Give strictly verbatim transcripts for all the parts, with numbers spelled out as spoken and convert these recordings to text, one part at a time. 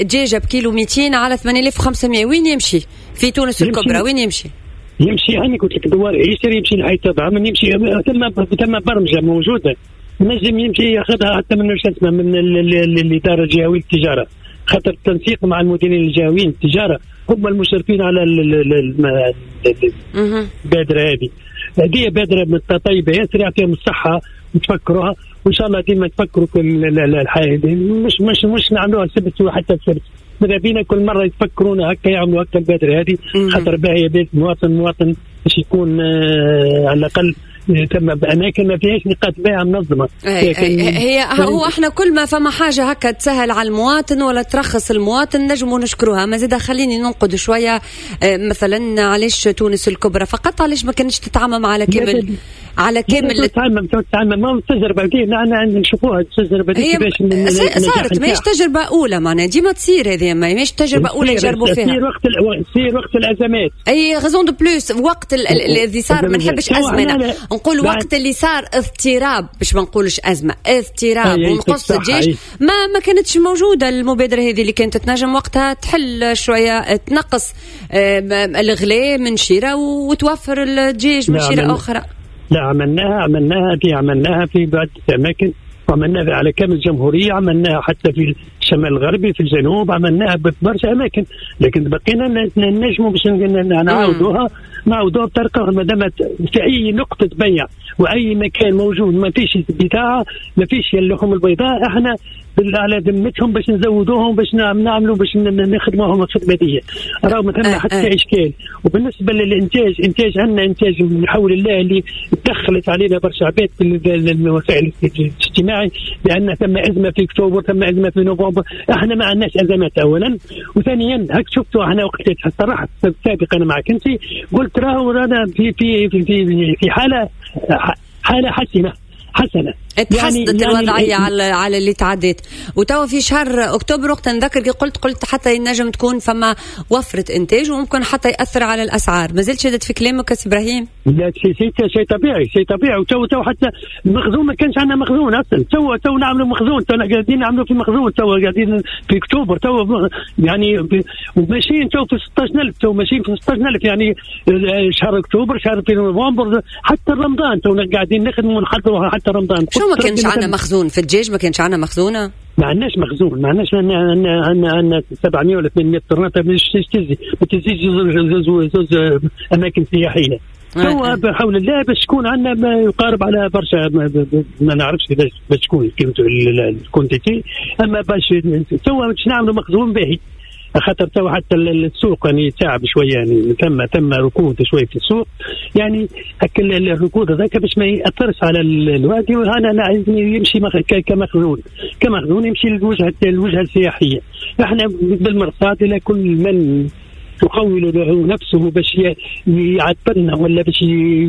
دجاجة بكيلو مئتين على ثمانية آلاف وخمسمائة، وين يمشي في تونس الكبرى؟ وين يمشي؟ يمشي أنا قلت لك دوار يشتري يمشي لحي تضامن، يمشي ثم ثم برمجة موجودة نجم يمشي ياخذها حتى من اسمه من الإدارة الجهوية للتجارة، خاطر التنسيق مع المديرين الجهويين التجارة هم المشرفين على البادرة هذه. هذه بادرة طيبة ياسر، يعطيهم الصحة وتفكروها، وإن شاء الله ديما تفكروا في الحياة مش مش مش نعملوها سبت وحتى سبت، ماذا بينا كل مرة يتفكرون هكا يعملوا هكا البادرة هذه، خاطر باهية بيت مواطن مواطن باش يكون آه على الأقل تم بأماكن ما فيهاش نقاط بيع منظمة. هي, هي هو احنا كل ما فما حاجة هكا تسهل على المواطن ولا ترخص المواطن نجموا نشكروها. ما زيدا خليني ننقد شوية مثلا علاش تونس الكبرى فقط علاش ما كانش تتعامل على كامل على كامل تتعامل تتعامل ما التجربة دي أنا نشوفوها التجربة دي كيفاش صارت ماهيش تجربة أولى معناها ديما تصير هذه ما ماهيش تجربة أولى يجربوا فيها. تصير وقت تصير وقت الأزمات. أي غازون دو بلوس وقت الذي صار ما نحبش أزمنة نقول وقت اللي صار اضطراب باش ما نقولش أزمة اضطراب ونقص الجيش ما ما كانتش موجودة المبادرة هذه اللي كانت تنجم وقتها تحل شوية تنقص الغلاء من شراء وتوفر الجيش من شراء أخرى. لا عملناها عملناها في عملناها في بعض الأماكن وعملناها على كامل الجمهورية، عملناها حتى في الشمال الغربي في الجنوب، عملناها ببرشا أماكن، لكن بقينا نجموا باش نعاودوها نعاودوها بطريقة ما دامت في أي نقطة بيع وأي مكان موجود ما فيش بتاعة ما فيش اللحوم البيضاء احنا على ذمتهم باش نزودوهم باش نعملوا باش نخدموهم الخدمة دي راهو ما ثم حتى إشكال. وبالنسبة للإنتاج إنتاج عندنا إنتاج من حول الله اللي دخلت علينا برشا عباد في الوسائل الاجتماعي لأن ثم أزمة في أكتوبر ثم أزمة في نوفمبر، احنا ما عندناش أزمات أولا، وثانيا هك شفتوا احنا وقت صرحت سابقا أنا معك أنت قلت راهو رانا في في في في في حالة حالة حسنة حسنة تحسنت يعني الوضعية يعني على على اللي تعديت. وتوا في شهر أكتوبر وقت نذكر قلت قلت حتى ينجم تكون فما وفرة إنتاج وممكن حتى يأثر على الأسعار. ما زلت شدت في كلامك أستاذ إبراهيم؟ لا شيء شيء شيء طبيعي شيء طبيعي. وتو تو حتى المخزون ما كانش عندنا مخزون أصلا، تو تو نعملوا مخزون، تو قاعدين نعملوا في مخزون، تو قاعدين في أكتوبر تو يعني وماشيين تو في ستة عشر ألف، تو ماشيين في ستة عشر ألف يعني شهر أكتوبر شهر في نوفمبر حتى رمضان تو قاعدين نخدموا ونحضروا حتى رمضان. شو ما كانش عندنا مخزون في الدجاج؟ ما كانش عندنا مخزونه، ما عندناش مخزون، ما عندناش عندنا عندنا سبعمائة ولا ثمانمائة طرنات باش تجزي ما تجزيش زوز اماكن سياحيه. هو بحول الله باش تكون عندنا ما يقارب على برشا ما نعرفش كيفاش باش تكون الكونتيتي، اما باش تو باش نعملوا مخزون باهي خاطر تو حتى السوق يعني تعب شويه يعني ثم ثم ركود شويه في السوق يعني هكا الركود هذاك باش ما ياثرش على الوادي. وانا عايزني يمشي كمخزون كمخزون يمشي للوجهه الوجهه السياحيه. احنا بالمرصاد الى كل من يقول له نفسه باش يعطلنا ولا باش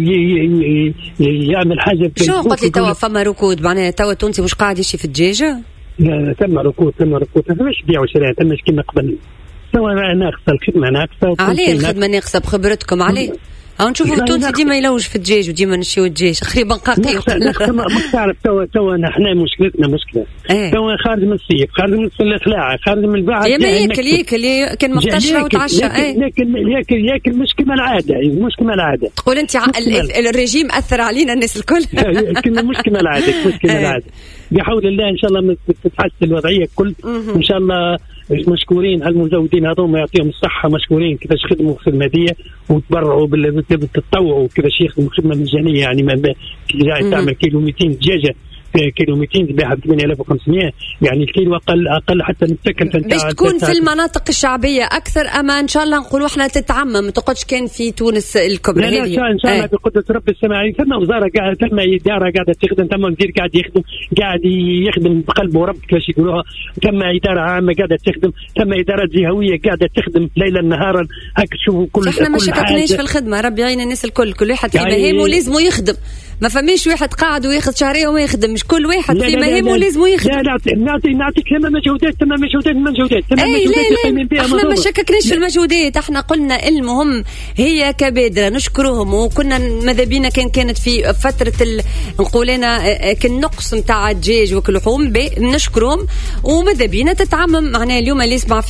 يعمل حاجه. شو قلت لي توا فما ركود معناها توا التونسي مش قاعد يشي في الدجاجه؟ لا ثم ركود ثم ركود مش بيع وشراء ثم كما قبل سواء ناقصه الخدمه ناقصه. عليه الخدمه ناقصه بخبرتكم عليه؟ ها نشوفوا التونسي ديما يلوج في الدجاج وديما نشيو الدجاج خريبا قاقي. ما تعرف توا توا نحن مشكلتنا مشكله توا خارج من الصيف خارج من الخلاعه خارج من البعد يا ما ياكل ياكل كان مفتشره وتعشى ياكل ياكل ياكل مش كما العاده مش كما العاده. تقول انت الرجيم اثر علينا الناس الكل مش كما العاده مش كما العاده. بحول الله ان شاء الله تتحسن الوضعيه الكل ان شاء الله. مشكورين هالمزودين هذوما يعطيهم الصحه، مشكورين كيفاش خدموا الخدمه دي وتبرعوا بالتطوع وكيفاش يخدموا خدمه مجانيه يعني ما جاي تعمل كيلو مئتين دجاجه كيلو مئتين تبيعها ب ثمانية آلاف وخمسمائة يعني الكيلو اقل اقل حتى نتكلف انت باش تكون في المناطق الشعبيه اكثر. اما ان شاء الله نقولوا احنا تتعمم ما تقعدش كان في تونس الكبرى هذه. لا ان شاء الله بقدره رب السماء. ثم وزاره قاعده ثم اداره قاعده تخدم ثم مدير قاعد يخدم قاعد يخدم بقلب ورب كيفاش يقولوها ثم اداره عامه قاعده تخدم ثم ادارات جهويه قاعده تخدم ليلا نهارا هاك تشوفوا كل احنا ما شككناش في الخدمه. ربي يعين الناس الكل كل واحد في مهامه لازم يخدم ما فماش واحد قاعد وياخذ شهريه وما يخدمش، كل واحد في مهامه لازم يخدم. لا لا نعطي نعطيك ثم مجهودات ثم مجهودات ثم مجهودات ثم مجهودات. احنا ما شككناش في المجهودات، احنا قلنا المهم هي كبادره نشكرهم، وكنا ماذا بينا كان كانت في فتره نقول انا كان نقص نتاع الدجاج وكل لحوم نشكرهم، وماذا بينا تتعمم معناها اليوم اللي يسمع